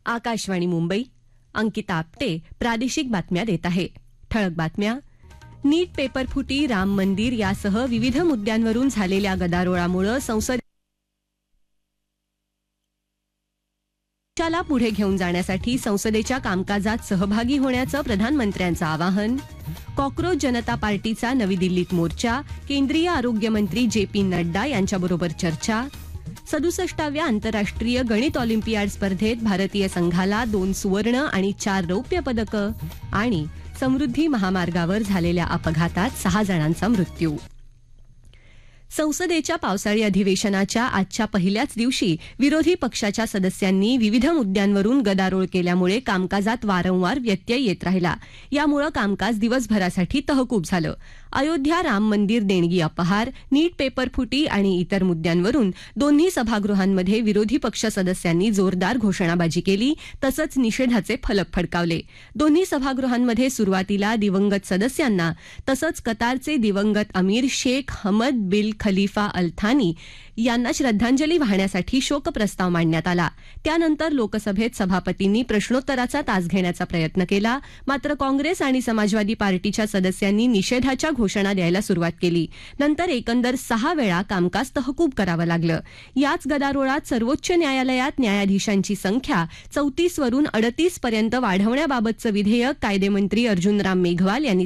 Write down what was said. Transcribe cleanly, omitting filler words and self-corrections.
आकाशवाणी मुंबई. अंकिता आपटे प्रादेशिक बातम्या देत आहे. ठळक बातम्या. नीट पेपर फुटी, राम मंदिर यासह विविध मुद्द्यांवरून झालेल्या गदारोळामुळे देशाला पुढे घेऊन जाण्यासाठी संसदेच्या कामकाजात सहभागी होण्याचं प्रधानमंत्र्यांचं आवाहन. कॉक्रोच जनता पार्टीचा नवी दिल्लीत मोर्चा, केंद्रीय आरोग्यमंत्री जे.पी. नड्डा यांच्याबरोबर चर्चा. 67व्या आंतरराष्ट्रीय गणित ऑलिम्पियाड स्पर्धेत भारतीय संघाला 2 सुवर्ण आणि 4 रौप्य पदकं. आणि समृद्धी महामार्गावर झालेल्या अपघातात 6 जणांचा मृत्यू. संसदेच्या पावसाळी अधिवेशनाच्या आजच्या पहिल्याच दिवशी विरोधी पक्षाच्या सदस्यांनी विविध मुद्द्यांवरून गदारोळ केल्यामुळे कामकाजात वारंवार व्यत्यय येत राहिला. यामुळे कामकाज दिवसभरासाठी तहकूब झालं. अयोध्या राम मंदिर देणगी अपहार, नीट पेपर फुटी आणि इतर मुद्द्यांवरून दोन्ही सभागृहांमध्ये विरोधी पक्ष सदस्यांनी जोरदार घोषणाबाजी केली, तसंच निषेधाचे फलक फडकावले. दोन्ही सभागृहांमध्ये सुरुवातीला दिवंगत सदस्यांना तसंच कतारचे दिवंगत अमीर शेख हमद बिन खलिफा अल थानी यांना श्रद्धांजली वाहण्यासाठी शोकप्रस्ताव मांडण्यात आला. त्यानंतर लोकसभेत सभापतींनी प्रश्नोत्तराचा तास घेण्याचा प्रयत्न केला. मात्र काँग्रेस आणि समाजवादी पार्टीच्या सदस्यांनी निषेधाच्या घोषणा द्यायला सुरुवात केली. नंतर एकंदर 6 वेळा कामकाज तहकूब करावं लागलं. याच गदारोळात सर्वोच्च न्यायालयात न्यायाधीशांची संख्या 34 वरून 38 पर्यंत वाढवण्याबाबतचं विधेयक कायदेमंत्री अर्जुन राम मेघवाल यांनी